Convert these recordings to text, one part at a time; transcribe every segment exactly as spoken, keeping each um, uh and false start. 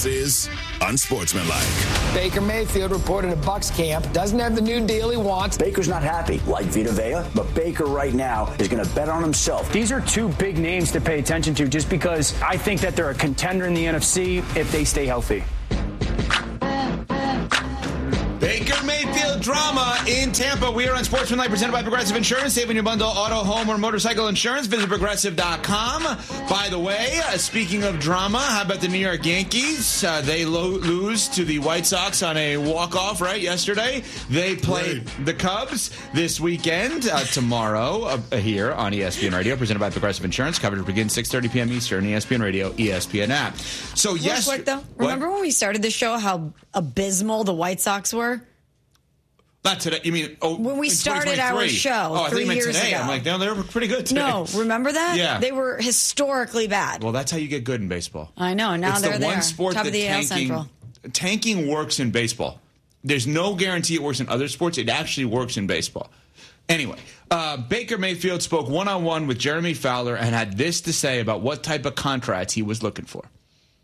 This is Unsportsmanlike. Baker Mayfield reported at Bucs camp doesn't have the new deal he wants. Baker's not happy, like Vita Vea, but Baker right now is going to bet on himself. These are two big names to pay attention to just because I think that they're a contender in the N F C if they stay healthy. Baker Mayfield drama in Tampa. We are on Sportsmanlike, presented by Progressive Insurance. Saving your bundle auto, home, or motorcycle insurance. Visit progressive dot com. By the way, uh, speaking of drama, how about the New York Yankees? Uh, they lo- lose to the White Sox on a walk-off, right, yesterday. They play right. the Cubs this weekend, uh, tomorrow, uh, here on E S P N Radio, presented by Progressive Insurance. Coverage begins six thirty p.m. Eastern, E S P N Radio, E S P N app. So, Real yes. quick, though, remember what? when we started the show how abysmal the White Sox were? Not today. You mean oh, when we started our show oh, three I think years today. ago? I'm like, no, they were pretty good today. No, remember that? Yeah, they were historically bad. Well, that's how you get good in baseball. I know. Now it's they're the there. one sport Top that of the A L Central. tanking, tanking works in baseball. There's no guarantee it works in other sports. It actually works in baseball. Anyway, uh, Baker Mayfield spoke one-on-one with Jeremy Fowler and had this to say about what type of contract he was looking for.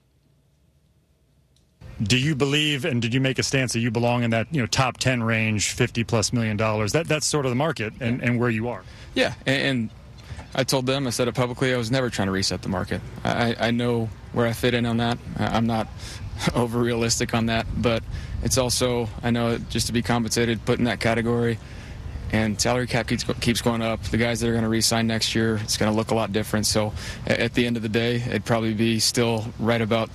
Do you believe, and did you make a stance that you belong in that, you know, top ten range, fifty plus million dollars? That that's sort of the market and, and where you are. Yeah, and, and I told them, I said it publicly, I was never trying to reset the market. I, I know where I fit in on that. I'm not over realistic on that, but it's also, I know just to be compensated, put in that category. And salary cap keeps, keeps going up. The guys that are going to re-sign next year, it's going to look a lot different. So at the end of the day, it'd probably be still right about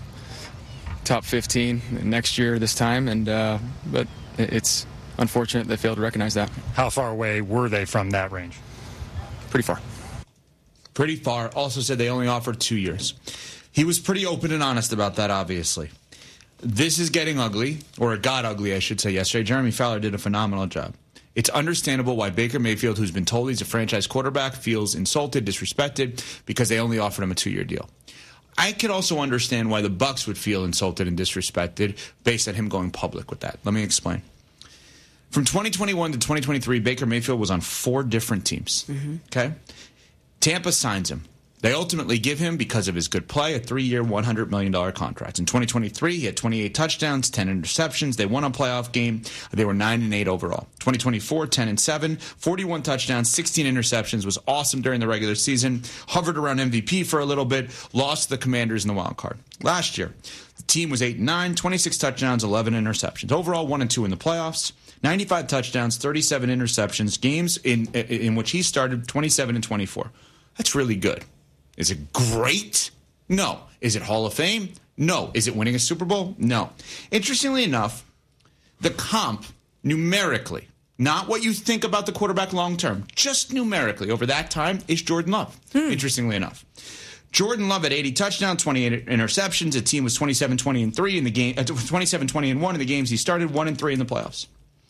top fifteen next year this time, and uh, but it's unfortunate they failed to recognize that. How far away were they from that range? Pretty far. Pretty far. Also said they only offered two years. He was pretty open and honest about that, obviously. This is getting ugly, or it got ugly, I should say, yesterday. Jeremy Fowler did a phenomenal job. It's understandable why Baker Mayfield, who's been told he's a franchise quarterback, feels insulted, disrespected, because they only offered him a two-year deal. I could also understand why the Bucs would feel insulted and disrespected based on him going public with that. Let me explain. From twenty twenty-one to twenty twenty-three, Baker Mayfield was on four different teams. Mm-hmm. Okay? Tampa signs him. They ultimately give him, because of his good play, a three-year, one hundred million dollars contract. In twenty twenty-three, he had twenty-eight touchdowns, ten interceptions. They won a playoff game. They were nine and eight overall. twenty twenty-four, ten and seven, forty-one touchdowns, sixteen interceptions. Was awesome during the regular season. Hovered around M V P for a little bit. Lost the Commanders in the wild card. Last year, the team was eight and nine, twenty-six touchdowns, eleven interceptions. Overall, one and two in the playoffs. ninety-five touchdowns, thirty-seven interceptions. Games in in which he started twenty-seven and twenty-four. That's really good. Is it great? No. Is it Hall of Fame? No. Is it winning a Super Bowl? No. Interestingly enough, the comp, numerically, not what you think about the quarterback long term, just numerically over that time, is Jordan Love, hmm. interestingly enough. Jordan Love had eighty touchdowns, twenty-eight interceptions. The team was twenty-seven twenty and three in the game, uh, twenty-seven twenty and one in the games he started, one and three in the playoffs.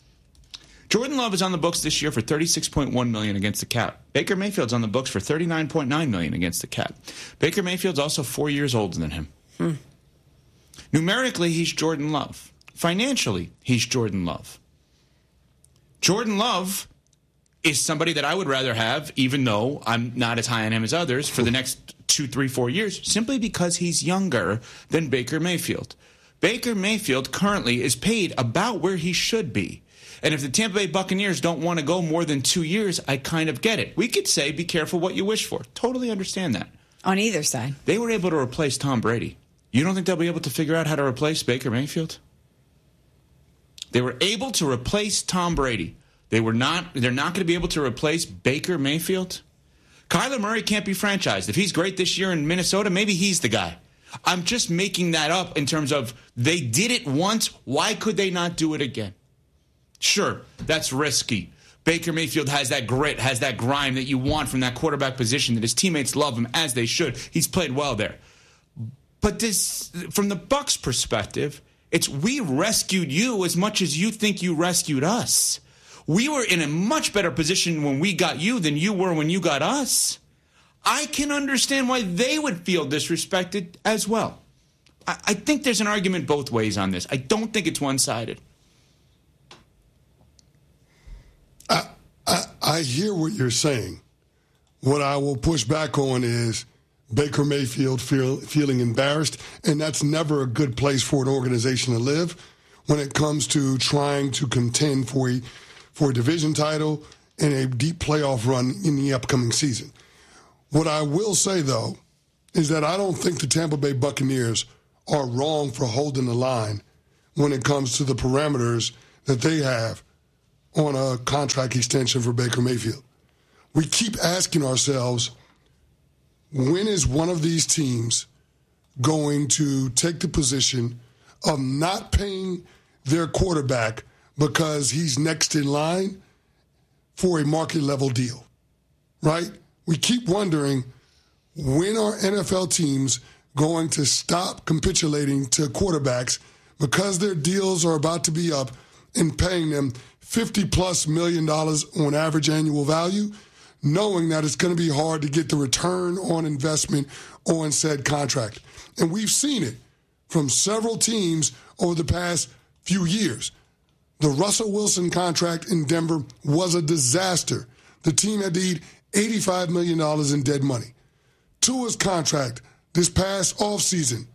Jordan Love is on the books this year for thirty-six point one million dollars against the cap. Baker Mayfield's on the books for thirty-nine point nine million dollars against the cap. Baker Mayfield's also four years older than him. Hmm. Numerically, he's Jordan Love. Financially, he's Jordan Love. Jordan Love is somebody that I would rather have, even though I'm not as high on him as others, for the next two, three, four years, simply because he's younger than Baker Mayfield. Baker Mayfield currently is paid about where he should be. And if the Tampa Bay Buccaneers don't want to go more than two years, I kind of get it. We could say, be careful what you wish for. Totally understand that. On either side. They were able to replace Tom Brady. You don't think they'll be able to figure out how to replace Baker Mayfield? They were able to replace Tom Brady. They were not, they're not going to be able to replace Baker Mayfield? Kyler Murray can't be franchised. If he's great this year in Minnesota, maybe he's the guy. I'm just making that up in terms of they did it once. Why could they not do it again? Sure, that's risky. Baker Mayfield has that grit, has that grime that you want from that quarterback position, that his teammates love him, as they should. He's played well there. But this, from the Bucs' perspective, it's we rescued you as much as you think you rescued us. We were in a much better position when we got you than you were when you got us. I can understand why they would feel disrespected as well. I, I think there's an argument both ways on this. I don't think it's one-sided. I, I, I hear what you're saying. What I will push back on is Baker Mayfield feel, feeling embarrassed, and that's never a good place for an organization to live when it comes to trying to contend for a, for a division title and a deep playoff run in the upcoming season. What I will say, though, is that I don't think the Tampa Bay Buccaneers are wrong for holding the line when it comes to the parameters that they have on a contract extension for Baker Mayfield. We keep asking ourselves, when is one of these teams going to take the position of not paying their quarterback because he's next in line for a market-level deal, right? We keep wondering, when are N F L teams going to stop capitulating to quarterbacks because their deals are about to be up and paying them fifty plus million dollars on average annual value, knowing that it's going to be hard to get the return on investment on said contract. And we've seen it from several teams over the past few years. The Russell Wilson contract in Denver was a disaster. The team had to eat eighty-five million dollars in dead money. Tua's contract this past offseason,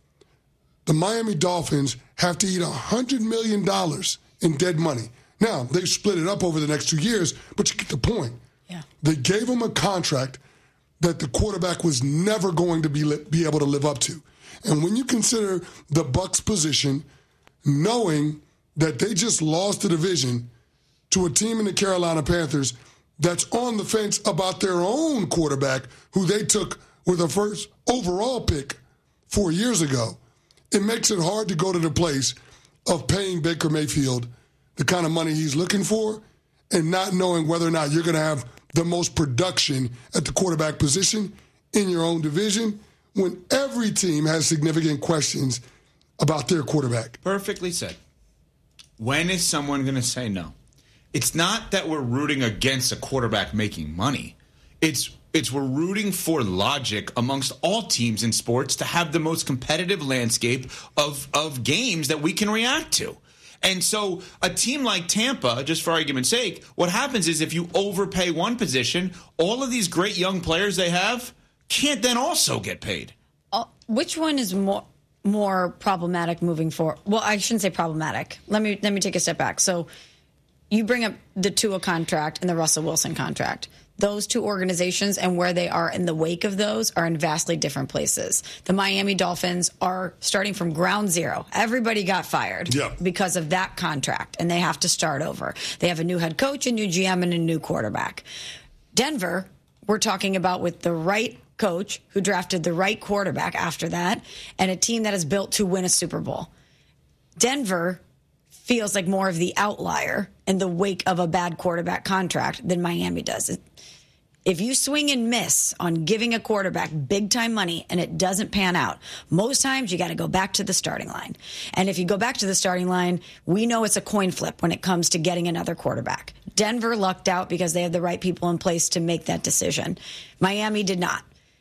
the Miami Dolphins have to eat one hundred million dollars in dead money. Now, they've split it up over the next two years, but you get the point. Yeah. They gave him a contract that the quarterback was never going to be li- be able to live up to. And when you consider the Bucs' position, knowing that they just lost the division to a team in the Carolina Panthers that's on the fence about their own quarterback, who they took with a first overall pick four years ago, it makes it hard to go to the place of paying Baker Mayfield the kind of money he's looking for and not knowing whether or not you're going to have the most production at the quarterback position in your own division when every team has significant questions about their quarterback. Perfectly said. When is someone going to say no? It's not that we're rooting against a quarterback making money. It's it's we're rooting for logic amongst all teams in sports to have the most competitive landscape of, of games that we can react to. And so a team like Tampa, just for argument's sake, what happens is if you overpay one position, all of these great young players they have can't then also get paid. Uh, which one is more more problematic moving forward? Well, I shouldn't say problematic. Let me let me take a step back. So you bring up the Tua contract and the Russell Wilson contract. Those two organizations and where they are in the wake of those are in vastly different places. The Miami Dolphins are starting from ground zero. Everybody got fired yeah. because of that contract, and they have to start over. They have a new head coach, a new G M, and a new quarterback. Denver, we're talking about with the right coach who drafted the right quarterback after that, and a team that is built to win a Super Bowl. Denver feels like more of the outlier in the wake of a bad quarterback contract than Miami does. If you swing and miss on giving a quarterback big-time money and it doesn't pan out, most times you got to go back to the starting line. And if you go back to the starting line, we know it's a coin flip when it comes to getting another quarterback. Denver lucked out because they had the right people in place to make that decision. Miami did not.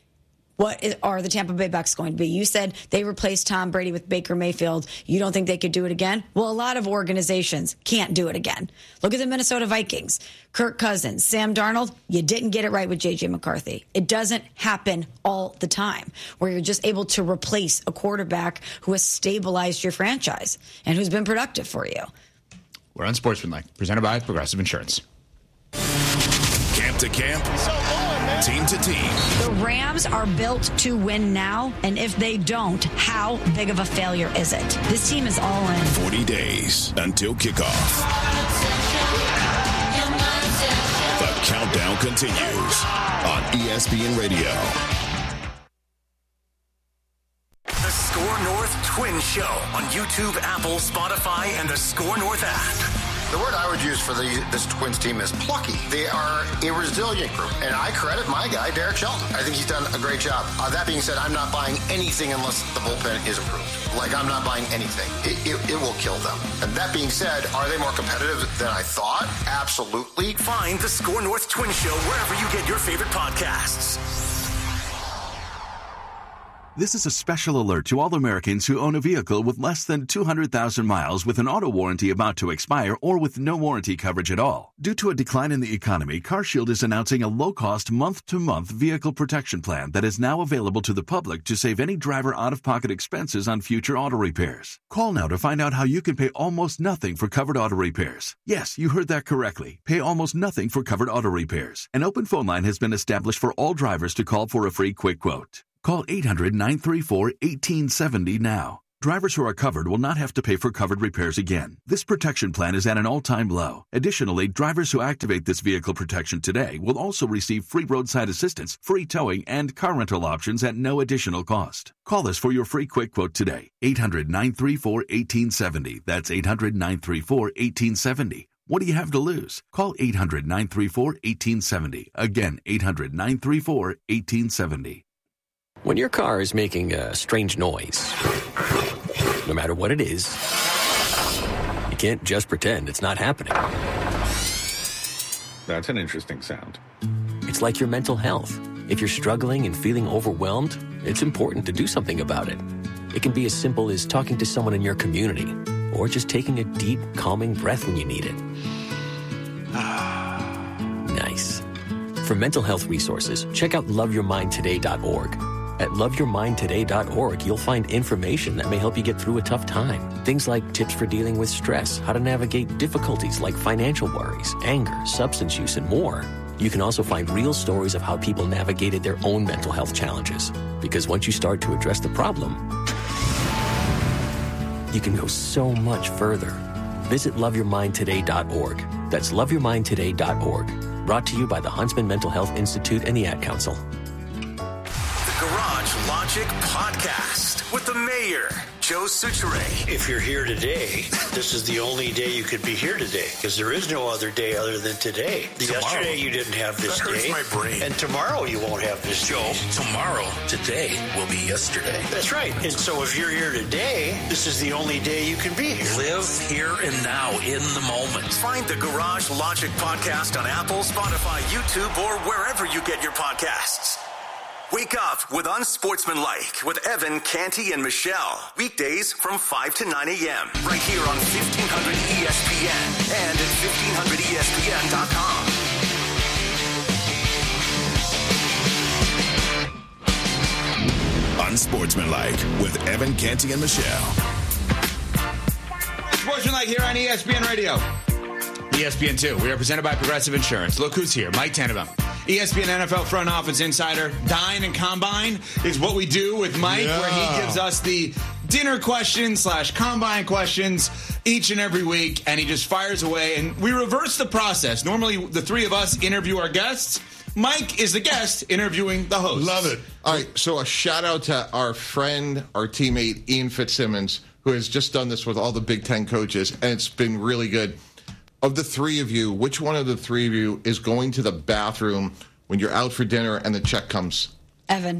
What are the Tampa Bay Bucs going to be? You said they replaced Tom Brady with Baker Mayfield. You don't think they could do it again? Well, a lot of organizations can't do it again. Look at the Minnesota Vikings. Kirk Cousins, Sam Darnold, you didn't get it right with J J McCarthy. It doesn't happen all the time where you're just able to replace a quarterback who has stabilized your franchise and who's been productive for you. We're Unsportsmanlike, presented by Progressive Insurance. Camp to camp, team to team. The Rams are built to win now, and if they don't, how big of a failure is it? This team is all in. forty days until kickoff. The countdown continues on E S P N Radio. The Score North Twin Show on YouTube, Apple, Spotify, and the Score North app. The word I would use for the, this Twins team is plucky. They are a resilient group, and I credit my guy, Derek Shelton. I think he's done a great job. Uh, that being said, I'm not buying anything unless the bullpen is improved. Like, I'm not buying anything. It, it, it will kill them. And that being said, are they more competitive than I thought? Absolutely. Find the Score North Twin Show wherever you get your favorite podcasts. This is a special alert to all Americans who own a vehicle with less than two hundred thousand miles with an auto warranty about to expire or with no warranty coverage at all. Due to a decline in the economy, CarShield is announcing a low-cost month-to-month vehicle protection plan that is now available to the public to save any driver out-of-pocket expenses on future auto repairs. Call now to find out how you can pay almost nothing for covered auto repairs. Yes, you heard that correctly. Pay almost nothing for covered auto repairs. An open phone line has been established for all drivers to call for a free quick quote. Call eight hundred, nine three four, one eight seven zero now. Drivers who are covered will not have to pay for covered repairs again. This protection plan is at an all-time low. Additionally, drivers who activate this vehicle protection today will also receive free roadside assistance, free towing, and car rental options at no additional cost. Call us for your free quick quote today. eight hundred, nine three four, one eight seven zero. That's eight hundred, nine three four, one eight seven zero. What do you have to lose? Call eight hundred, nine three four, one eight seven zero. Again, eight hundred, nine three four, one eight seven zero. When your car is making a strange noise, no matter what it is, you can't just pretend it's not happening. That's an interesting sound. It's like your mental health. If you're struggling and feeling overwhelmed, it's important to do something about it. It can be as simple as talking to someone in your community, or just taking a deep, calming breath when you need it. Nice. For mental health resources, check out love your mind today dot org. At love your mind today dot org, you'll find information that may help you get through a tough time. Things like tips for dealing with stress, how to navigate difficulties like financial worries, anger, substance use, and more. You can also find real stories of how people navigated their own mental health challenges. Because once you start to address the problem, you can go so much further. Visit love your mind today dot org. That's love your mind today dot org. Brought to you by the Huntsman Mental Health Institute and the Ad Council. Garage Logic Podcast with the mayor, Joe Soucheray. If you're here today, this is the only day you could be here today, because there is no other day other than today. The yesterday you didn't have this that day. Hurts my brain. And tomorrow you won't have this Joe, day. tomorrow, today will be yesterday. That's right. And so if you're here today, this is the only day you can be here. Live here and now in the moment. Find the Garage Logic Podcast on Apple, Spotify, YouTube, or wherever you get your podcasts. Wake up with Unsportsmanlike with Evan, Canty, and Michelle. Weekdays from five to nine a.m. Right here on fifteen hundred E S P N and at fifteen hundred E S P N dot com. Unsportsmanlike with Evan, Canty, and Michelle. Unsportsmanlike here on E S P N Radio. E S P N two. We are presented by Progressive Insurance. Look who's here. Mike Tannenbaum. E S P N N F L front office insider. Dine and Combine is what we do with Mike, yeah. where he gives us the dinner questions slash combine questions each and every week, and he just fires away. And we reverse the process. Normally, the three of us interview our guests. Mike is the guest interviewing the host. Love it. All right, so a shout-out to our friend, our teammate, Ian Fitzsimmons, who has just done this with all the Big Ten coaches, and it's been really good. Of the three of you, which one of the three of you is going to the bathroom when you're out for dinner and the check comes? Evan.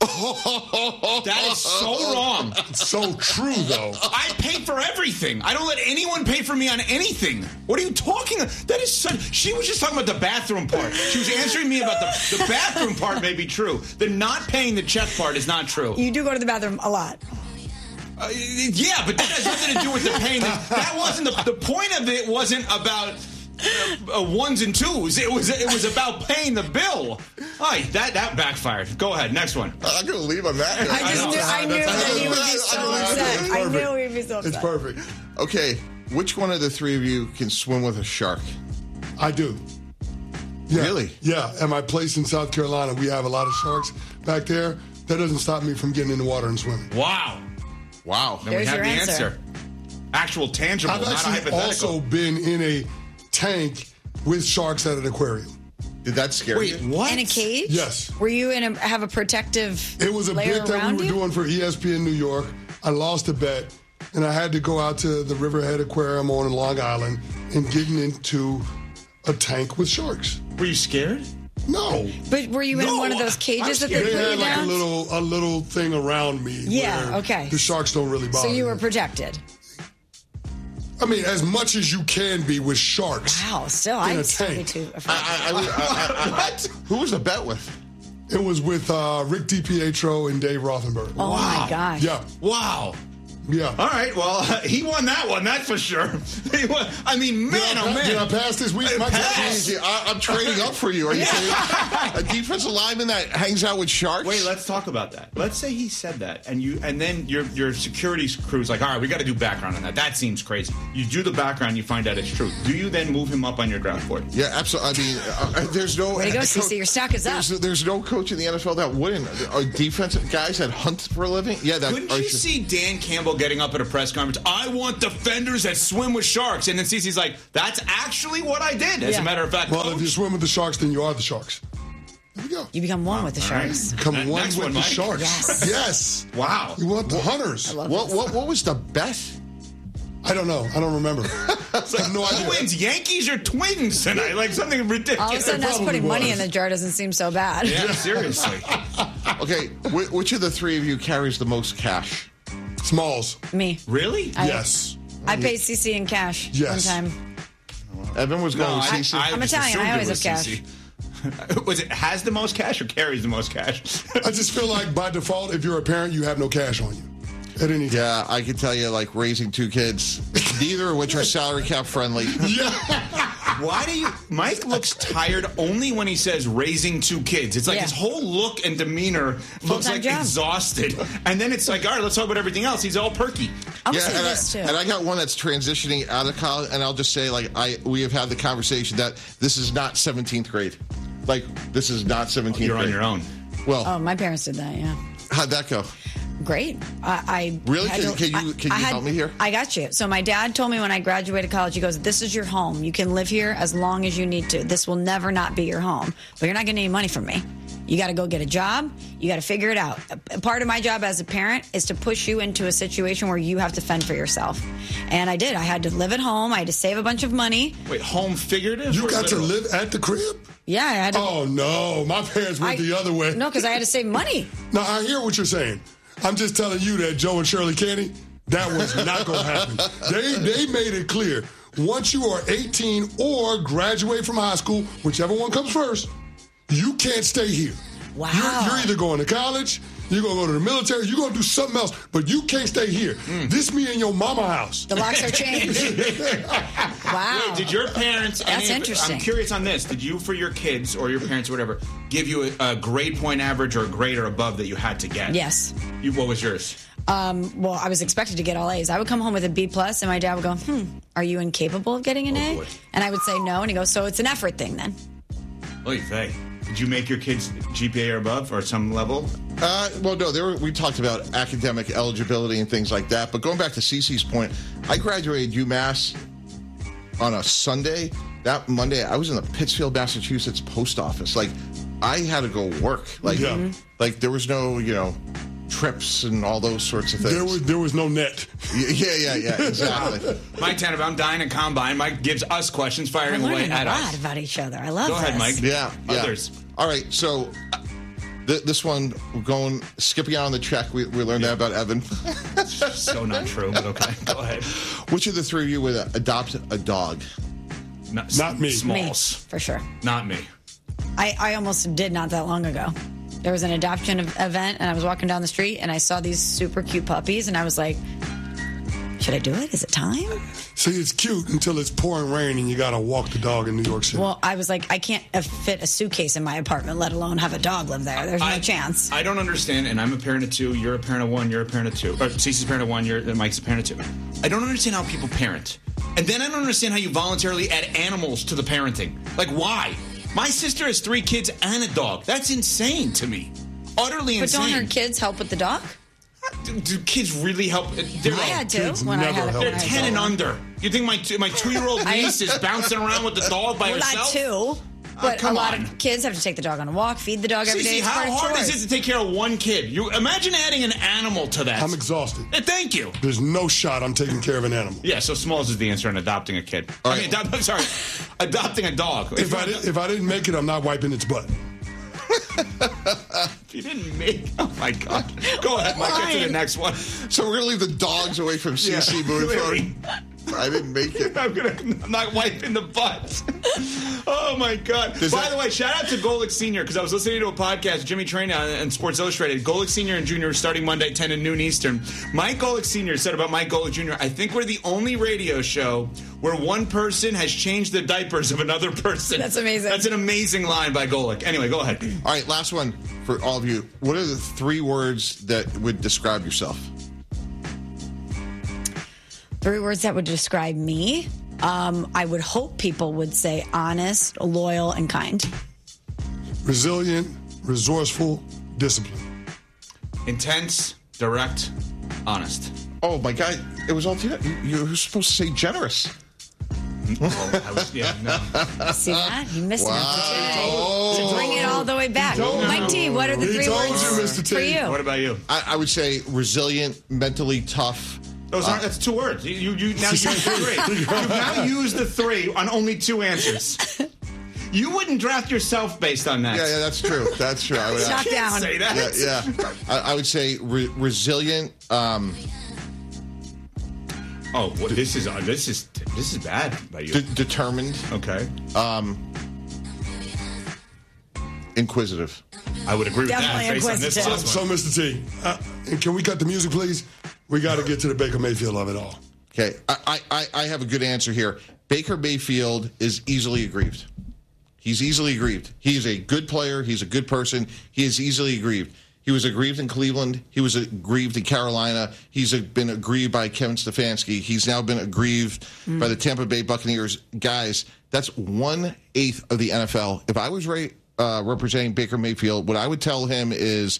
That is so wrong. It's so true, though. I pay for everything. I don't let anyone pay for me on anything. What are you talking about? That is such... She was just talking about the bathroom part. She was answering me about the, the bathroom part may be true. The not paying the check part is not true. You do go to the bathroom a lot. Uh, yeah, but that has nothing to do with the pain. That wasn't the, the point of it. Wasn't about uh, uh, ones and twos. It was it was about paying the bill. All right, that that backfired. Go ahead, next one. I'm going to leave on that. I just knew, I knew that he would be so upset. I knew he'd be so upset. It's perfect. Okay, which one of the three of you can swim with a shark? I do. Yeah. Really? Yeah. At my place in South Carolina, we have a lot of sharks back there. That doesn't stop me from getting in the water and swimming. Wow. Wow. Then There's we have your the answer. answer. Actual tangible, I've not a actually hypothetical. also been in a tank with sharks at an aquarium. Did that scare Wait, you? what? In a cage? Yes. Were you in a have a protective It was a layer bit that around we were you? doing for E S P N New York. I lost a bet, and I had to go out to the Riverhead Aquarium on Long Island and getting into a tank with sharks. Were you scared? No. But were you in No, one of those cages that they They put had you like down? a little a little thing around me. Yeah, where okay. The sharks don't really bother So you were me. protected. I mean, as much as you can be with sharks. Wow, still, in I'm a still tank. too afraid. I, I, I, I, I, what? Who was the bet with? It was with uh, Rick DiPietro and Dave Rothenberg. Oh, wow. My gosh. Yeah. Wow. Yeah. All right. Well, uh, he won that one. That's for sure. He won. I mean, man, did oh I, man. Did I pass this week? My Pass. I, I'm trading up for you. Are you Yeah. kidding? A defensive lineman that hangs out with sharks? Wait, let's talk about that. Let's say he said that, and you, and then your your security crew's like, all right, we got to do background on that. That seems crazy. You do the background, you find out it's true. Do you then move him up on your draft board? Yeah, absolutely. I mean, uh, there's no. Way to go, Cece. Your stock is up. There's, there's no coach in the N F L that wouldn't. Are defensive guys that hunt for a living? Yeah, that. Couldn't are you see Dan Campbell getting up at a press conference? I want defenders that swim with sharks, and then Cece's like, "That's actually what I did." As Yeah. a matter of fact, Well, coach. if you swim with the sharks, then you are the sharks. There we go. You become one with the All right. Sharks. Become Ne- one next with one, the Mike. sharks. Yes. Yes. Wow. You want the hunters. I love What, this. what what was the bet? I don't know. I don't remember. I have no Who idea. wins, Yankees or Twins tonight? Like something ridiculous. All of a sudden, us probably putting money was. in the jar doesn't seem so bad. Yeah, seriously. Okay, wh- which of the three of you carries the most cash? Smalls. Me. Really? I- Yes. I paid C C in cash Yes. one time. Evan was going with I, Cece. I I'm just Italian. I assumed it always was have cash. Cece. Was it has the most cash or carries the most cash? I just feel like by default, if you're a parent, you have no cash on you at any time. Yeah, I can tell you, like raising two kids, neither of which are salary cap friendly. Why do you? Mike looks tired only when he says raising two kids. It's like Yeah. his whole look and demeanor looks Full-time like job. exhausted. And then it's like, all right, let's talk about everything else. He's all perky. I'm Yeah, saying and this I, too. and I got one that's transitioning out of college, and I'll just say, like, I we have had the conversation that this is not seventeenth grade. Like, this is not seventeenth You're grade. on your own. Well, oh, my parents did that. Yeah. how'd that go? Great. I, I Really? had Can- to- can you- I- can I you had- help me here? I got you. So my dad told me when I graduated college, he goes, "This is your home. You can live here as long as you need to. This will never not be your home. But you're not getting any money from me. You got to go get a job. You got to figure it out. A part of my job as a parent is to push you into a situation where you have to fend for yourself. And I did. I had to live at home. I had to save a bunch of money. Wait, home figurative? You or got to literal? live at the crib? Yeah, I had to. Oh, no. My parents went I- the other way. No, because I had to save money. Now, I hear what you're saying. I'm just telling you that Joe and Shirley Kenny, that was not going to happen. They, they made it clear. Once you are eighteen or graduate from high school, whichever one comes first, you can't stay here. Wow. You're, you're either going to college, you're going to go to the military, you're going to do something else, but you can't stay here. This me and your mama house. The locks are changed. Wow. Wait, did your parents? That's any of- interesting. I'm curious on this. Did you, for your kids or your parents or whatever, give you a, a grade point average or a grade or above that you had to get? Yes. You, what was yours? Um, well, I was expected to get all A's. I would come home with a B plus, and my dad would go, "Hmm, are you incapable of getting an Oh, A?" boy. And I would say no, and he goes, "So it's an effort thing then." Oy vey. Did you make your kids G P A or above or some level? Uh, well, no, there were, we talked about academic eligibility and things like that. But going back to Cece's point, I graduated UMass on a Sunday. That Monday, I was in the Pittsfield, Massachusetts post office. Like, I had to go work. Like, Yeah. like there was no, you know, trips and all those sorts of things. There was, there was no net. yeah, yeah, yeah, exactly. Mike Tanner, I'm dying at Combine. Mike gives us questions, We're firing away learning a at lot us. about each other. I love Go this. ahead, Mike. Yeah, yeah. Others. All right, so uh, th- this one, we're going, skipping out on the check. We, we learned that about Evan. So not true, but okay. Go ahead. Which of the three of you would adopt a dog? Not, Not me. Me, Smalls. for sure. Not me. I, I almost did not that long ago. There was an adoption ev- event, and I was walking down the street, and I saw these super cute puppies, and I was like, should I do it? Is it time? See, it's cute until it's pouring rain and you got to walk the dog in New York City. Well, I was like, I can't uh, fit a suitcase in my apartment, let alone have a dog live there. There's no I, chance. I don't understand, and I'm a parent of two. You're a parent of one. You're a parent of two. Or Cece's a parent of one. You're Mike's a parent of two. I don't understand how people parent, and then I don't understand how you voluntarily add animals to the parenting. Like, why? My sister has three kids and a dog. That's insane to me. Utterly But insane. don't her kids help with the dog? Do, do kids really help? They're, I had to kids when I never had a help. they're when I ten had and one. under. You think my two, my two year old I- niece is bouncing around with the dog by Well, herself? not two, but a come lot on. of kids have to take the dog on a walk, feed the dog every day. Cece, It's how part of hard chores. is it to take care of one kid? You imagine adding an animal to that. I'm exhausted. Eh, Thank you. There's no shot I'm taking care of an animal. Yeah, so Smalls is the answer in adopting a kid. All I right. mean, adopt, I'm sorry, adopting a dog. If I, did, if I didn't make it, I'm not wiping its butt. If you didn't make, oh my God. Go ahead, Mike. Get to the next one. So we're going to leave the dogs away from C C moving clearly. forward. I didn't make it. I'm, gonna, I'm not wiping the butt. Oh, my God. Does By that- the way, shout out to Golick Senior, because I was listening to a podcast, Jimmy Traina and Sports Illustrated. Golick Senior and Junior are starting Monday, ten to noon Eastern. Mike Golick Senior said about Mike Golick Junior, I think we're the only radio show where one person has changed the diapers of another person. That's amazing. That's an amazing line by Golick. Anyway, go ahead. All right, last one for all of you. What are the three words that would describe yourself? Three words that would describe me. Um, I would hope people would say honest, loyal, and kind. Resilient, resourceful, disciplined. Intense, direct, honest. Oh, my God. It was all you. You were supposed to say generous. Oh, I was, yeah, no. See that? You missed Wow. an opportunity to bring it all the way back. Mike T, what are the He three told words you, Mister T. for you? What about you? I, I would say resilient, mentally tough. Those aren't, that's two words. You, you, you now used three. You've now used the three on only two answers. You wouldn't draft yourself based on that. Yeah, yeah, that's true. That's true. I would Shot You can't down. say that. Yeah, yeah. I, I would say re- resilient. Um, Oh, well, this is uh, this is this is bad by you. de- determined. Okay, Um, inquisitive. I would agree with Definitely that. Based on this inquisitive. last So, one. Mister T, uh, and can we cut the music, please? We got to get to the Baker Mayfield of it all. Okay, I, I, I have a good answer here. Baker Mayfield is easily aggrieved. He's easily aggrieved. He is a good player. He's a good person. He is easily aggrieved. He was aggrieved in Cleveland. He was aggrieved in Carolina. He's been aggrieved by Kevin Stefanski. He's now been aggrieved mm. by the Tampa Bay Buccaneers. Guys, that's one-eighth of the N F L. If I was re- uh, representing Baker Mayfield, what I would tell him is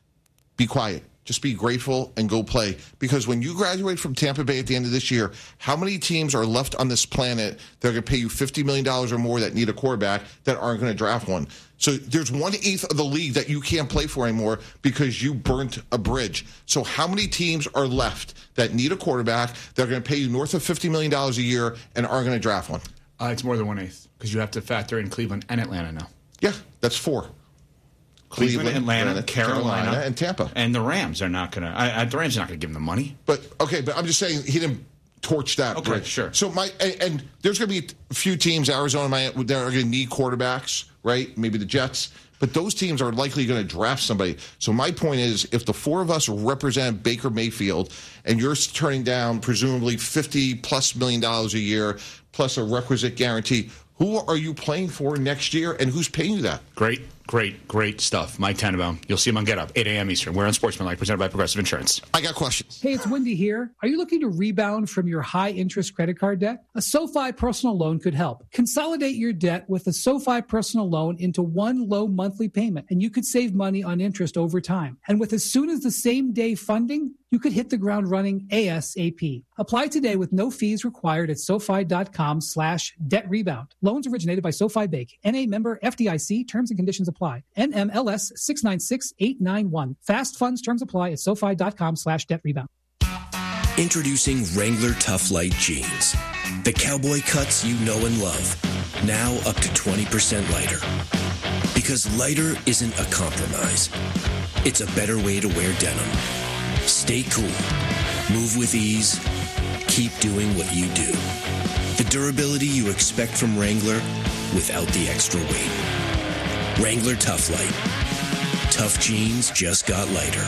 be quiet. Just be grateful and go play. Because when you graduate from Tampa Bay at the end of this year, how many teams are left on this planet that are going to pay you fifty million dollars or more that need a quarterback that aren't going to draft one? So there's one-eighth of the league that you can't play for anymore because you burnt a bridge. So how many teams are left that need a quarterback that are going to pay you north of fifty million dollars a year and aren't going to draft one? Uh, it's more than one-eighth because you have to factor in Cleveland and Atlanta now. Yeah, that's four. Cleveland, Cleveland, Atlanta, Atlanta, Carolina, Carolina, and Tampa. And the Rams are not going to. The Rams are not going to give them the money. But okay, but I'm just saying he didn't torch that. Okay, bridge. sure. So my and, and there's going to be a few teams, Arizona, Miami, that are going to need quarterbacks, right? Maybe the Jets. But those teams are likely going to draft somebody. So my point is, if the four of us represent Baker Mayfield, and you're turning down presumably fifty plus million dollars a year plus a requisite guarantee, who are you playing for next year, and who's paying you that? Great, great, great stuff. Mike Tannenbaum. You'll see him on Get Up, eight a.m. Eastern. We're on Sportsmanlike, presented by Progressive Insurance. I got questions. Hey, it's Wendy here. Are you looking to rebound from your high-interest credit card debt? A SoFi personal loan could help. Consolidate your debt with a SoFi personal loan into one low monthly payment, and you could save money on interest over time. And with as soon as the same day funding, you could hit the ground running ASAP. Apply today with no fees required at SoFi.com slash debt rebound. Loans originated by SoFi Bank, N A member F D I C. Terms and conditions apply. N M L S six nine six eight nine one. Fast funds terms apply at SoFi.com slash debt rebound. Introducing Wrangler Tough Light Jeans. The cowboy cuts you know and love. Now up to twenty percent lighter. Because lighter isn't a compromise. It's a better way to wear denim. Stay cool. Move with ease. Keep doing what you do. The durability you expect from Wrangler without the extra weight. Wrangler Tough Light. Tough jeans just got lighter.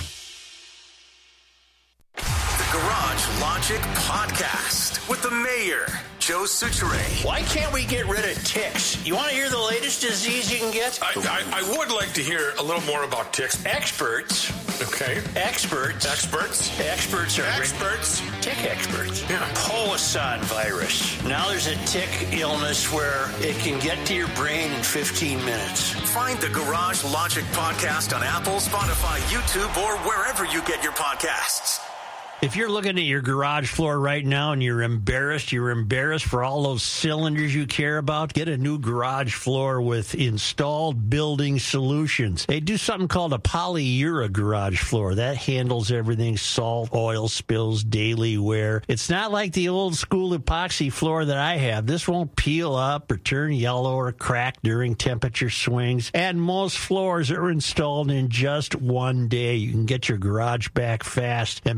The Garage Logic Podcast with the mayor, Joe Soucheray. Why can't we get rid of ticks? You want to hear the latest disease you can get? I, I, I would like to hear a little more about ticks. Experts. Okay. Experts. Experts. Experts are experts. Tick experts. Yeah. Powassan virus. Now there's a tick illness where it can get to your brain in fifteen minutes. Find the Garage Logic Podcast on Apple, Spotify, YouTube, or wherever you get your podcasts. If you're looking at your garage floor right now and you're embarrassed, you're embarrassed for all those cylinders you care about, get a new garage floor with Installed Building Solutions. They do something called a polyura garage floor. That handles everything, salt, oil spills, daily wear. It's not like the old school epoxy floor that I have. This won't peel up or turn yellow or crack during temperature swings. And most floors are installed in just one day. You can get your garage back fast and be proud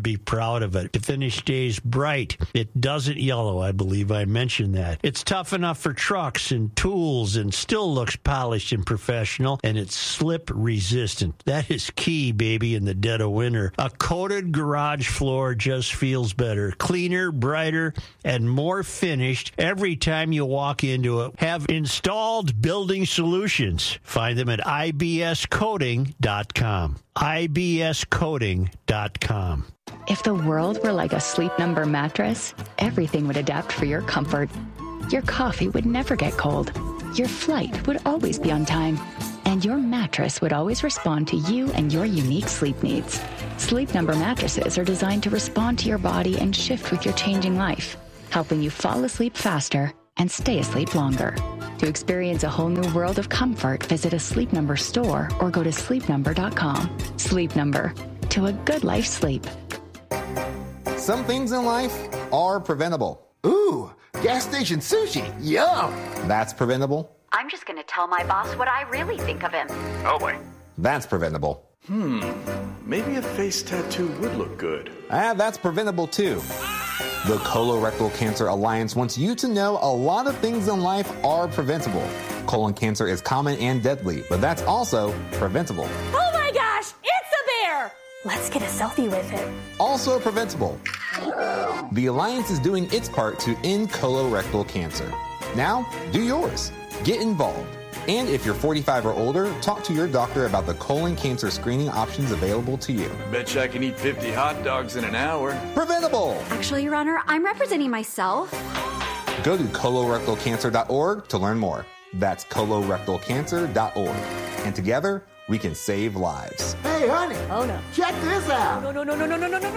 out of it to finish days bright. It doesn't yellow, I believe I mentioned that. It's tough enough for trucks and tools and still looks polished and professional, and it's slip resistant. That is key, baby, in the dead of winter. A coated garage floor just feels better, cleaner, brighter, and more finished every time you walk into it. Have Installed Building Solutions. Find them at I B S coating dot com. I B S coating dot com. If the world were like a Sleep Number mattress, everything would adapt for your comfort. Your coffee would never get cold. Your flight would always be on time. And your mattress would always respond to you and your unique sleep needs. Sleep Number mattresses are designed to respond to your body and shift with your changing life, helping you fall asleep faster and stay asleep longer. To experience a whole new world of comfort, visit a Sleep Number store or go to sleep number dot com. Sleep Number. To a good life sleep. Some things in life are preventable. Ooh, gas station sushi. Yum. That's preventable. I'm just going to tell my boss what I really think of him. Oh, boy. That's preventable. Hmm, maybe a face tattoo would look good. Ah, that's preventable, too. The Colorectal Cancer Alliance wants you to know a lot of things in life are preventable. Colon cancer is common and deadly, but that's also preventable. Oh my gosh, it's a bear! Let's get a selfie with it. Also preventable. The Alliance is doing its part to end colorectal cancer. Now, do yours. Get involved. And if you're forty-five or older, talk to your doctor about the colon cancer screening options available to you. Bet you I can eat fifty hot dogs in an hour. Preventable! Actually, Your Honor, I'm representing myself. Go to colorectal cancer dot org to learn more. That's colorectal cancer dot org. And together, we can save lives. Hey, honey. Oh, no. Check this out. No, no, no, no, no, no, no, no, no.